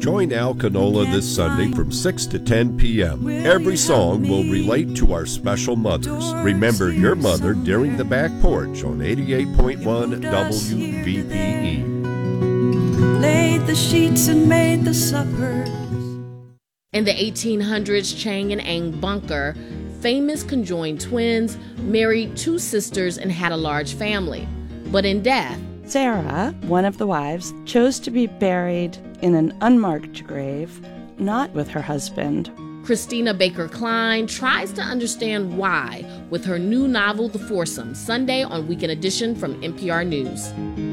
Join Al Canola this Sunday from 6 to 10 p.m. Every song will relate to our special mothers. Remember your mother during the back porch on 88.1 WVPE. Laid the sheets and made the suppers. In the 1800s, Chang and Ang Bunker, famous conjoined twins, married two sisters and had a large family. But in death, Sarah, one of the wives, chose to be buried in an unmarked grave, not with her husband. Christina Baker Klein tries to understand why with her new novel, The Foursome, Sunday on Weekend Edition from NPR News.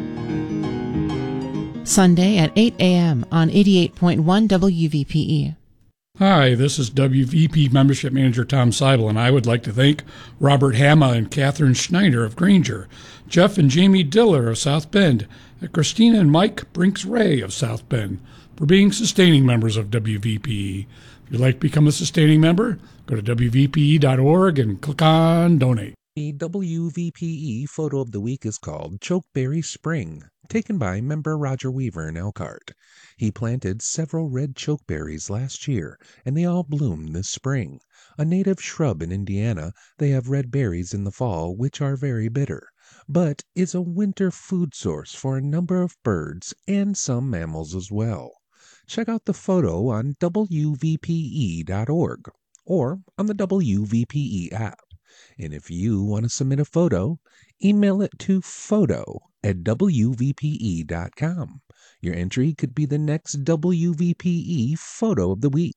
Sunday at 8 a.m. on 88.1 WVPE. Hi, this is WVP Membership Manager Tom Seibel, and I would like to thank Robert Hama and Catherine Schneider of Granger, Jeff and Jamie Diller of South Bend, and Christina and Mike Brinks-Ray of South Bend for being sustaining members of WVPE. If you'd like to become a sustaining member, go to WVPE.org and click on Donate. The WVPE photo of the week is called Chokeberry Spring, taken by member Roger Weaver in Elkhart. He planted several red chokeberries last year, and they all bloomed this spring. A native shrub in Indiana, they have red berries in the fall, which are very bitter, but is a winter food source for a number of birds and some mammals as well. Check out the photo on WVPE.org or on the WVPE app. And if you want to submit a photo, email it to photo@wvpe.com. Your entry could be the next WVPE Photo of the Week.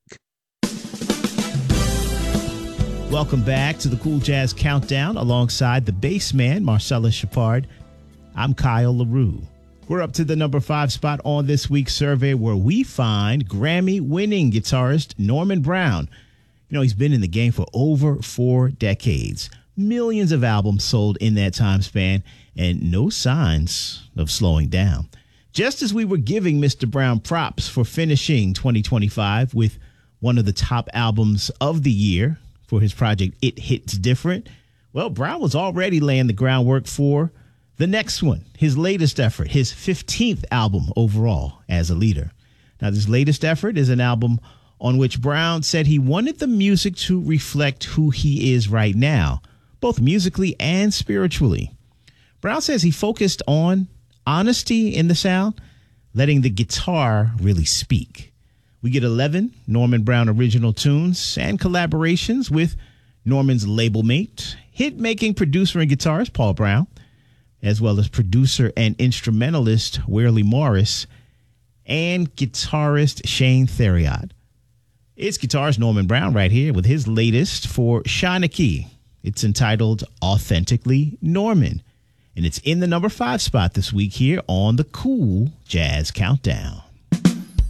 Welcome back to the Cool Jazz Countdown alongside the bass man, Marcellus Shepard. I'm Kyle LaRue. We're up to the number 5 spot on this week's survey where we find Grammy-winning guitarist Norman Brown. You know, he's been in the game for over 4 decades. Millions of albums sold in that time span and no signs of slowing down. Just as we were giving Mr. Brown props for finishing 2025 with one of the top albums of the year for his project It Hits Different, well, Brown was already laying the groundwork for the next one, his latest effort, his 15th album overall as a leader. Now, this latest effort is an album on which Brown said he wanted the music to reflect who he is right now, both musically and spiritually. Brown says he focused on honesty in the sound, letting the guitar really speak. We get 11 Norman Brown original tunes and collaborations with Norman's label mate, hit-making producer and guitarist Paul Brown, as well as producer and instrumentalist Wearley Morris, and guitarist Shane Theriot. It's guitarist Norman Brown right here with his latest for Shanachie. It's entitled Authentically Norman, and it's in the number 5 spot this week here on the Cool Jazz Countdown.